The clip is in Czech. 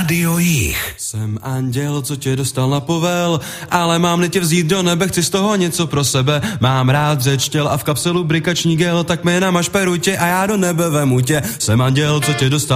Rádio Jich. Jsem anděl, co tě dostal na povel, ale mám tě vzít do nebe, chci z toho něco pro sebe. Mám rád řeč těl a v kapselu brikační gel, tak mi namaž perutě a já do nebe vemu tě. Jsem anděl, co tě dostal